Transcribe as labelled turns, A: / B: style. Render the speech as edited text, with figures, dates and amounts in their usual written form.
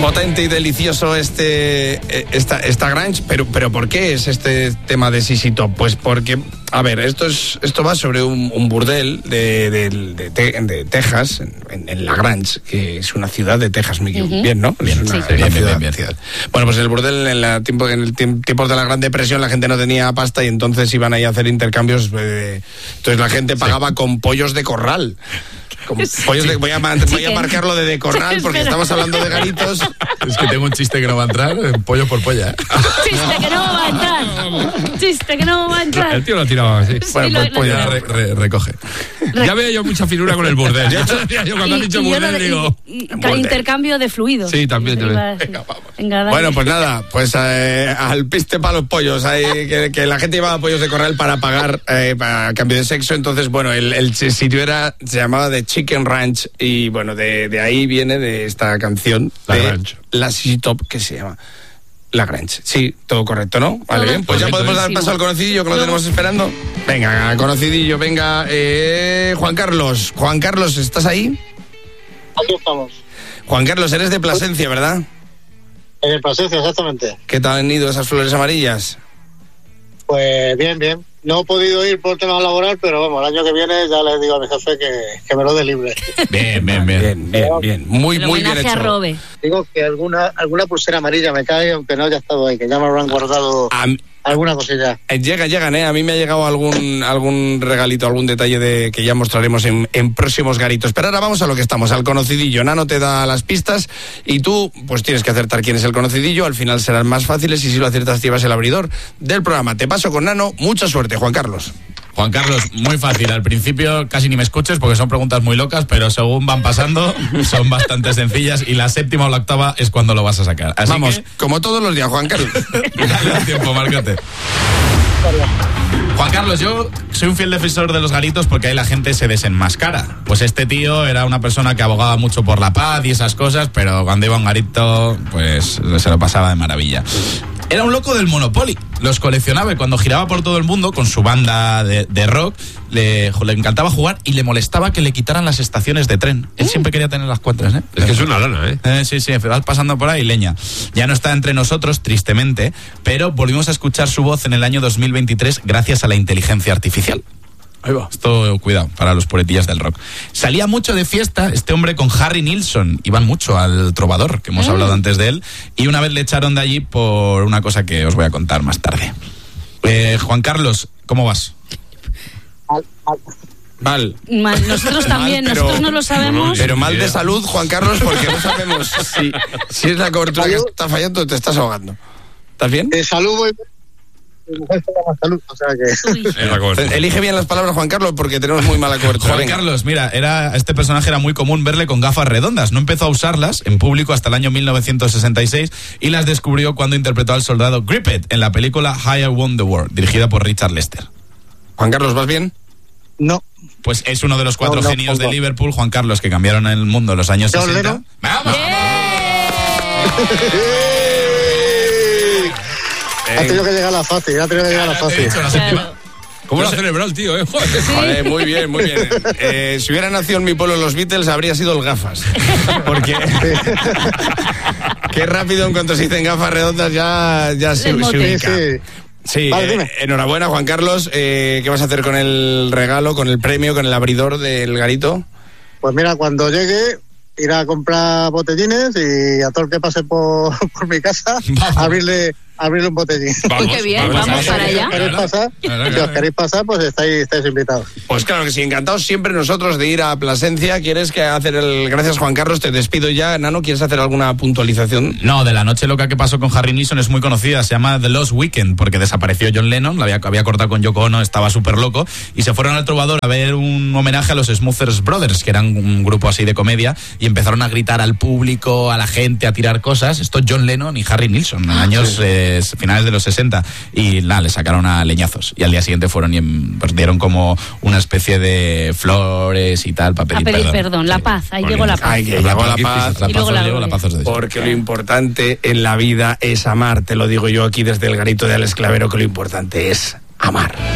A: Potente y delicioso esta grunge, pero ¿por qué es este tema de ZZ Top? Pues porque, a ver, esto va sobre un burdel de Texas, en La Grange, que es una ciudad de Texas, bien, ¿no? Bien. Bueno, pues el burdel en tiempos de la Gran Depresión la gente no tenía pasta y entonces iban ahí a hacer intercambios, entonces la gente pagaba con pollos de corral. Voy a marcarlo de corral porque estamos hablando de garitos.
B: Es que tengo un chiste que no va a entrar, pollo por polla.
C: Chiste que no va a entrar.
B: El tío lo ha tirado así.
A: Bueno, pues polla
B: recoge. Ya veo yo mucha finura con el burdel. Yo cuando han dicho burdel digo...
C: Intercambio de fluidos.
B: Sí, también.
C: Venga,
A: bueno, pues nada, pues al piste para los pollos. Que la gente llevaba pollos de corral para pagar para cambio de sexo. Entonces, bueno, el sitio se llamaba The Chicken Ranch. Y bueno, de ahí viene de esta canción la ZZ Top, que se llama La Grange. Sí, todo correcto, ¿no? Vale, bien. Pues ya podemos dar paso al conocidillo, que lo tenemos esperando. Venga, conocidillo, venga. Juan Carlos, ¿estás ahí?
D: Aquí estamos.
A: Juan Carlos, eres de Plasencia, ¿verdad?
D: En el Plasencia, exactamente.
A: ¿Qué tal han ido esas flores amarillas?
D: Pues bien. No he podido ir por tema laboral, pero vamos, el año que viene ya le digo a mi jefe que me lo dé libre.
A: Bien. Muy bien hecho.
C: A Robe.
D: Digo que alguna pulsera amarilla me cae, aunque no haya estado ahí, que ya me habrán guardado alguna cosilla.
A: Llegan, a mí me ha llegado algún regalito, algún detalle que ya mostraremos en próximos garitos. Pero ahora vamos a lo que estamos, al conocidillo. Nano te da las pistas y tú pues tienes que acertar quién es el conocidillo. Al final serán más fáciles y si lo aciertas llevas el abridor del programa. Te paso con Nano. Mucha suerte, Juan Carlos.
B: Juan Carlos, muy fácil. Al principio casi ni me escuches porque son preguntas muy locas, pero según van pasando son bastante sencillas y la séptima o la octava es cuando lo vas a sacar. Así
A: vamos,
B: que...
A: como todos los días, Juan Carlos.
B: Dale tiempo, márcate. Juan Carlos, yo soy un fiel defensor de los garitos porque ahí la gente se desenmascara. Pues este tío era una persona que abogaba mucho por la paz y esas cosas, pero cuando iba a un garito, pues se lo pasaba de maravilla. Era un loco del Monopoly, los coleccionaba y cuando giraba por todo el mundo con su banda de rock, le encantaba jugar y le molestaba que le quitaran las estaciones de tren. Él siempre quería tener las cuatro, ¿eh?
E: Es que es una lana, ¿eh?
B: Sí, vas pasando por ahí, leña. Ya no está entre nosotros, tristemente, pero volvimos a escuchar su voz en el año 2023 gracias a la inteligencia artificial. Ahí va. Esto, cuidado, para los puretillas del rock. Salía mucho de fiesta este hombre con Harry Nilsson. Iban mucho al Trovador, que hemos hablado antes de él. Y una vez le echaron de allí por una cosa que os voy a contar más tarde. Juan Carlos, ¿cómo vas?
A: Mal.
C: Nosotros también, nosotros no lo sabemos.
A: Pero mal de salud, Juan Carlos, porque no sabemos si es la cobertura que está fallando o te estás ahogando. ¿Estás bien?
D: De salud voy... Mi mujer se llama Salud, o sea que...
A: Elige bien las palabras, Juan Carlos, porque tenemos muy mala cobertura.
B: Juan Carlos, mira, este personaje era muy común verle con gafas redondas. No empezó a usarlas en público hasta el año 1966 y las descubrió cuando interpretó al soldado Grippet en la película I Won the War, dirigida por Richard Lester.
A: Juan Carlos, ¿vas bien?
D: No.
B: Pues es uno de los cuatro genios de Liverpool, Juan Carlos, que cambiaron el mundo en los años 60. ¡Vamos!
D: Ha tenido que llegar a la fácil,
E: ¿Cómo lo ha celebrado el tío,
A: Joder, muy bien. Si hubiera nacido en mi pueblo los Beatles, habría sido el Gafas. Porque qué rápido en cuanto se dicen gafas redondas ya se ubica. Sí, vale, enhorabuena, Juan Carlos. ¿Qué vas a hacer con el regalo, con el premio, con el abridor del garito?
D: Pues mira, cuando llegue... ir a comprar botellines y a todo el que pase por mi casa abrirle un botellín.
C: Qué bien, vamos para allá.
D: Si os queréis pasar, pues estáis invitados.
A: Pues claro que sí, encantados siempre nosotros de ir a Plasencia. ¿Quieres que hacer Gracias, Juan Carlos, te despido ya. Nano, ¿quieres hacer alguna puntualización?
B: No, de la noche loca que pasó con Harry Nilsson es muy conocida, se llama The Lost Weekend, porque desapareció John Lennon, había cortado con Yoko Ono, estaba súper loco, y se fueron al Trovador a ver un homenaje a los Smothers Brothers, que eran un grupo así de comedia, y empezaron a gritar al público, a la gente, a tirar cosas. Esto John Lennon y Harry Nilsson, en años finales de los 60, y le sacaron a leñazos, y al día siguiente fueron y pues dieron como una especie de flores y tal, para pedir
C: perdón. La paz, ahí llegó la paz.
A: Llegó la paz,
B: la paz os deseo.
A: Porque lo importante en la vida es amar, te lo digo yo aquí desde el garito de Alex Clavero, que lo importante es amar.